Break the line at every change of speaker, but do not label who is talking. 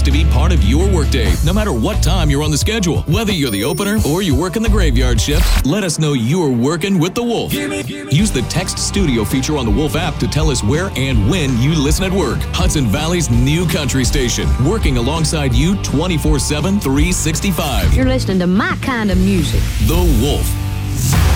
to be part of your workday, no matter what time you're on the schedule. Whether you're the opener or you work in the graveyard shift, let us know you're working with The Wolf. Use the Text Studio feature on the Wolf app to tell us where and when you listen at work. Hudson Valley's new country station, working alongside you 24/7, 365.
You're listening to my kind of music.
The Wolf.